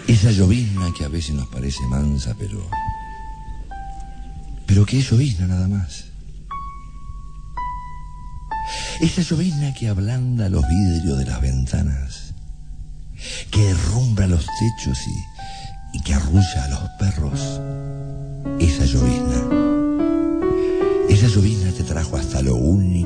Esa llovizna que a veces nos parece mansa, pero que es llovizna nada más. Esa llovizna que ablanda los vidrios de las ventanas, que derrumbra los techos y que arrulla a los perros. Esa llovizna te trajo hasta lo único